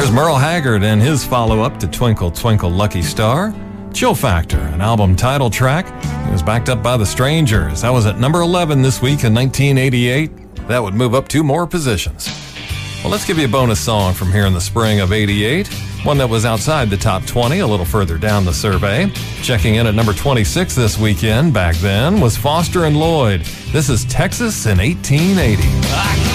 There's Merle Haggard and his follow-up to Twinkle, Twinkle, Lucky Star. Chill Factor, an album title track. It was backed up by The Strangers. That was at number 11 this week in 1988. That would move up 2 more positions. Well, let's give you a bonus song from here in the spring of 88. One that was outside the top 20, a little further down the survey. Checking in at number 26 this weekend, back then, was Foster and Lloyd. This is Texas in 1880.